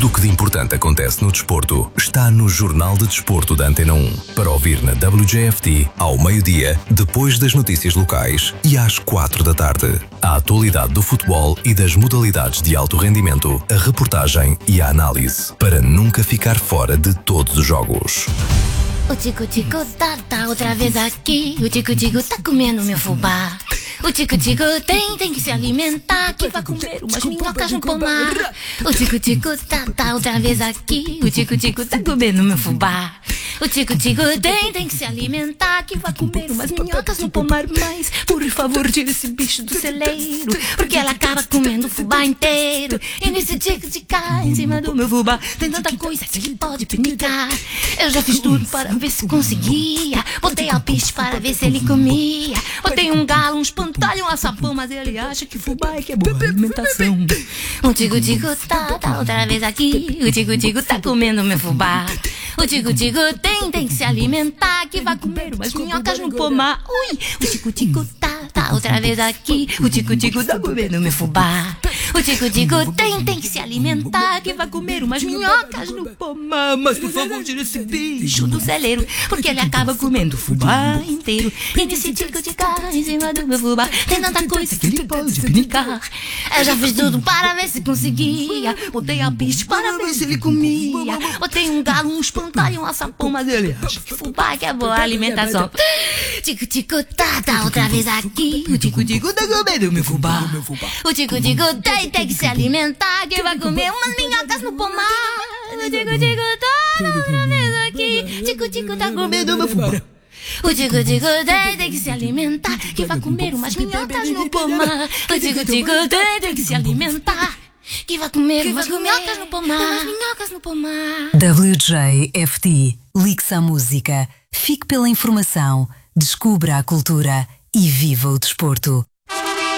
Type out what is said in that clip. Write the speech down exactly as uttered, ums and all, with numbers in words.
Tudo o que de importante acontece no desporto está no Jornal de Desporto da Antena um. Para ouvir na W J F T ao meio-dia, depois das notícias locais e às quatro da tarde. A atualidade do futebol e das modalidades de alto rendimento, a reportagem e a análise, para nunca ficar fora de todos os jogos. O tico-tico tá, tá outra vez aqui. O tico-tico tá comendo meu fubá. O tico-tico tem, tem que se alimentar, que vai comer umas minhocas no pomar. O tico-tico tá, tá outra vez aqui. O tico-tico tá comendo meu fubá. O tico-tico tem, tem que se alimentar, que vai comer umas minhocas no pomar. Mas, por favor, tira esse bicho do celeiro, porque ela acaba comendo o fubá inteiro. E nesse tico-tico em cima do meu fubá tem tanta coisa que ele pode pinicar. Eu já fiz tudo para ver se conseguia. Botei alpiste para ver se ele comia. Botei um galo, um espantalho, um açapão, mas ele acha que fubá é que é boa alimentação. O tico-tico tá, tá outra vez aqui. O tico-tico tá comendo meu fubá. O tico-tico tem, tem que se alimentar, que vai comer umas minhocas no pomar. Ui, o tico-tico tá, tá outra vez aqui. O tico-tico tá comendo meu fubá. O tico-tico tem, tem que se alimentar, que vai comer umas minhocas no pomar. Mas por favor, tira esse bicho do celeiro, porque ele acaba comendo o fubá inteiro. E nesse tico-tico em cima do meu fubá tem tanta coisa que ele pode pinicar. Eu já fiz tudo para ver se conseguia. Botei alpiste para ver se ele comia. Botei um galo, um espantalho, um açapão, mas ele acha que fubá é que é boa alimentação. Tico-tico tá, tá outra vez aqui. O tico-tico tá comendo meu fubá. O tico-tico tem, tem que se alimentar, que vai comer umas minhocas no pomar. O tico-tico tá, tá outra vez aqui. Tico-tico tá comendo meu fubá. O tico-tico tem, tem que se alimentar, que vai comer umas minhocas no pomar. O tico-tico tem, tem que se alimentar, que vai comer umas minhocas no pomar. Umas minhocas no pomar. W J F T. Ligue-se à música. Fique pela informação. Descubra a cultura e viva o desporto.